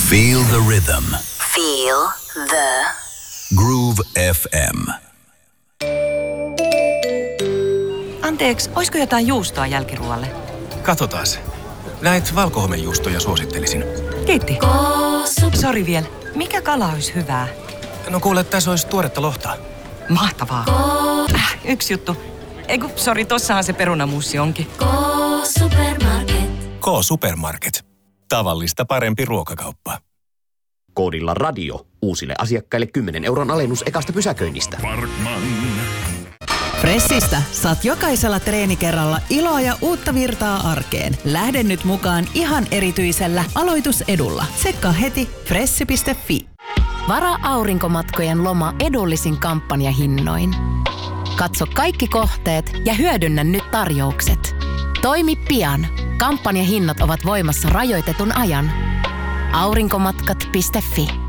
Feel the rhythm. Feel the Groove FM. Anteeksi, olisiko jotain juustoa jälkiruoalle? Katsotaas. Näitä valkohomejuustoja suosittelisin. Kiitti. Sori vielä. Mikä kala olisi hyvää? No kuule, tässä olisi tuoretta lohta. Mahtavaa. Yksi juttu. Eiku, sori, tossahan se perunamuussi onkin. K-Supermarket. Tavallista parempi ruokakauppa. Koodilla radio uusille asiakkaille 10 € alennus ekasta pysäköinnistä. Fressistä saat jokaisella treenikerralla iloa ja uutta virtaa arkeen. Lähde nyt mukaan ihan erityisellä aloitusedulla. Tsekkaa heti fressi.fi. Varaa aurinkomatkojen loma edullisin kampanjahinnoin. Katso kaikki kohteet ja hyödynnä nyt tarjoukset. Toimi pian. Kampanjahinnat ovat voimassa rajoitetun ajan. Aurinkomatkat.fi